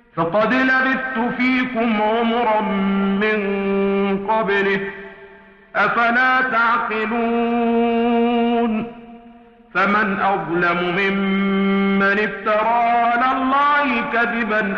فقد لبثت فيكم عمرا من قبله أفلا تعقلون فمن أظلم ممن افترى على الله كذبا